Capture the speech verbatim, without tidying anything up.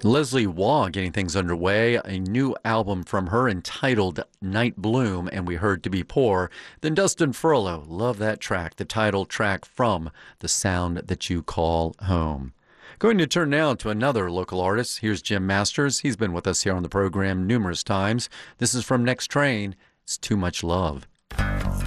Leslie Waugh getting things underway, a new album from her entitled Night Bloom, and we heard To Be Poor. Then Dustin Furlow, love that track, the title track from The Sound That You Call Home. Going to turn now to another local artist. Here's Jim Masters. He's been with us here on the program numerous times. This is from Next Train. It's Too Much Love.